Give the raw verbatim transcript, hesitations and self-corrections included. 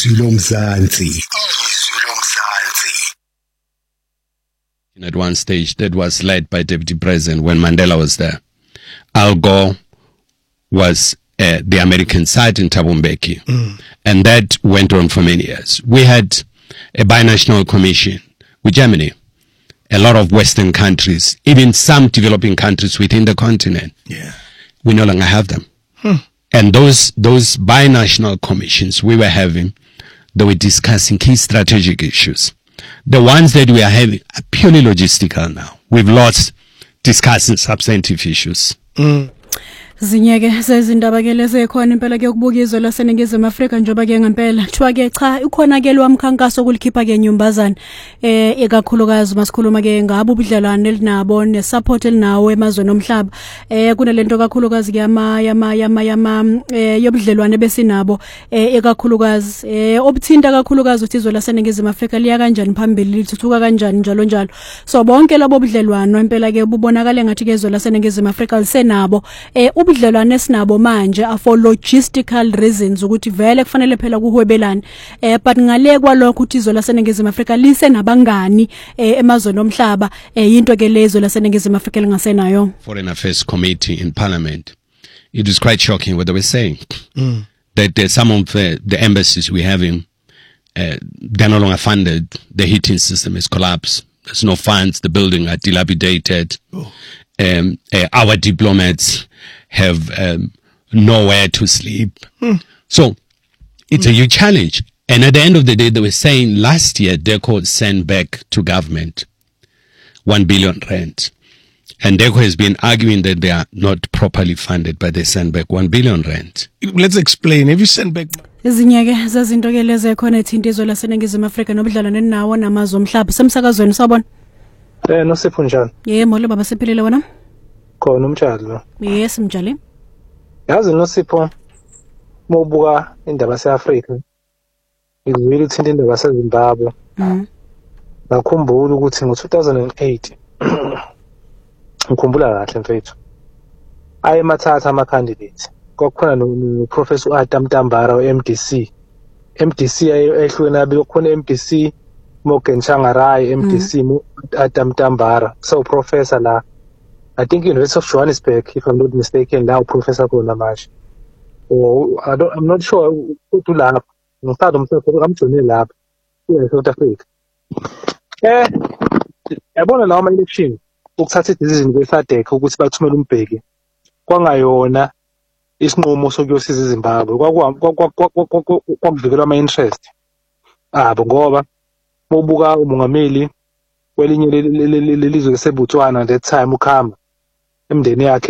Izwi lomzansi. At one stage that was led by Deputy President when Mandela was there. Al Gore was uh, the American side in Thabo Mbeki, mm. and that went on for many years. We had a binational commission with Germany, a lot of Western countries, even some developing countries within the continent. Yeah. We no longer have them. Hmm. And those those binational commissions we were having, they were discussing key strategic issues. The ones that we are having are purely logistical now. We've lost discussing substantive issues. Mm. Zinyeke sezindaba ke lesekhona impela ke ukubukizwa laseningizimu Afrika njoba ke ngempela kuthiwa ke cha ukhona ke lo mkhankaso okulikhipha ke nyumbazana eh ekakhulukazi masikhuluma ke ngabo ubudlelwane elinabo ne support elinawo emazweni omhlaba eh kunalento kakhulukazi ke ama yama yama yama eh yobudlelwane besinabo eh ekakhulukazi eh obuthinta kakhulukazi uthizwe laseningizimu Afrika liya kanjani phambili lithuthuka kanjani njalo njalo so bonke labo budlelwane impela ke bubonakala ngathi kezwe laseningizimu Afrika lisenabo eh ubudlelwane esinabo manje for logistical reasons ukuthi vele kufanele phela kuhwebelana eh but ngale kwalokho ukuthi izwe laseningizimu Afrika lise nabangani eh emazweni omhlaba eh into ke lezo laseningizimu Afrika lingasenayo. Foreign Affairs Committee in Parliament, it is quite shocking what they were saying. Mm. That uh, some of the, the embassies we have in uh, they're no longer funded. The heating system is collapsed. There's no funds. The building are dilapidated. Oh. Um, uh, our diplomats have um, nowhere to sleep. Mm. So it's mm. a huge challenge. And at the end of the day, they were saying last year, DECO sent back to government one billion rand. And DECO has been arguing that they are not properly funded, but they sent back one billion rand. Let's explain. Have you sent back? Izinyeke zazinto ke leze khona ethinta izwe laseningizimu Afrika nobudlelwane nawo namazwe omhlaba semsakazweni sabona. Eh noSipho njani? Yebo lo baba sephilile wena? Khona umtshalo lo. Yes mjali. Yazi noSipho mobuka indaba yaseAfrika. Izwile uthinta indaba yaseZimbabwe. Mhm. Ngakhumbula ukuthi ngo two thousand eight ngikhumbula kahle mfethu. Aye mathatha ama candidates. Kwakukhona no Professor Adam Tambara we-M D C. M D C ayehlukene nabe khona M D C Morgan Changarai M D C mm. Adam Tambara. So professor la I think University of Johannesburg if I'm not mistaken la professor khona manje. Oh I don't I'm not sure uthi lapha. Ngithanda umsebenzi kamgcine lapha. Yeah South Africa. Eh yabona lawo ama election ukuthatha idecision kweSADC ukuthi bathumele umbheki kwangayona isinqumo sokuyosiza iZimbabwe kwakuvikelwa ama interest abo ngoba bobuka umongameli welinye lelizwe laseBotswana that time ukhamba emndeni yakhe